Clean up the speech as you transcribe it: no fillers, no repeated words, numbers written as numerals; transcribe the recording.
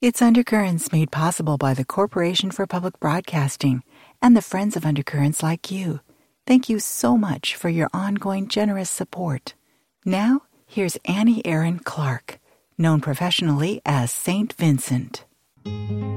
It's Undercurrents, made possible by the Corporation for Public Broadcasting and the friends of Undercurrents like you. Thank you so much for your ongoing generous support. Now, here's Annie Aaron Clark, known professionally as Saint Vincent.